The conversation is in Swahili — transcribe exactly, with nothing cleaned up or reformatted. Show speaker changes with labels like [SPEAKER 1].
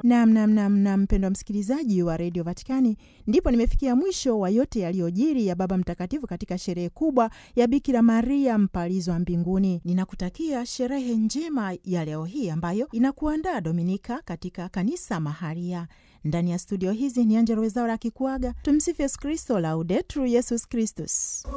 [SPEAKER 1] Nam nam nam nam, mpendwa msikilizaji wa Radio Vatikani, ndipo nimefikia mwisho wa yote yaliyojiri ya Baba Mtakatifu katika sherehe kubwa ya Bikira Maria mpalizwa mbinguni. Ninakutakia sherehe njema ya leo hii ambayo inakuandaa Dominika katika kanisa maharia. Ndani ya studio hizi ni Angella Rwezaura akikuaga. Tumsifu Yesu Kristo, Laudetur Yesus Kristus.